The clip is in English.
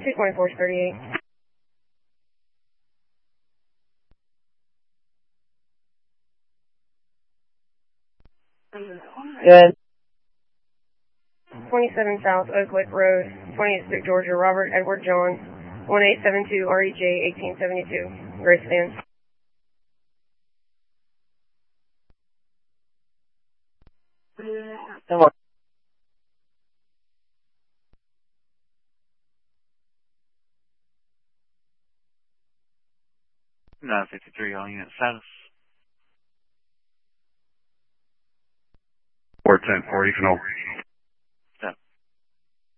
224-38. Good. 27 South Oakwood Road, 20th Street, Georgia, Robert Edward John, 1872 REJ 1872, Grace Van. Come on. No, 53 all unit status. 410-40,